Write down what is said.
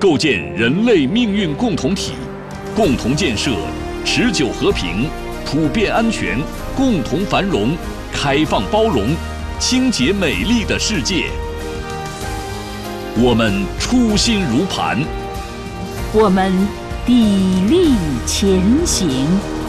构建人类命运共同体，共同建设持久和平、普遍安全、共同繁荣、开放包容、清洁美丽的世界。我们初心如磐， 我们砥砺前行。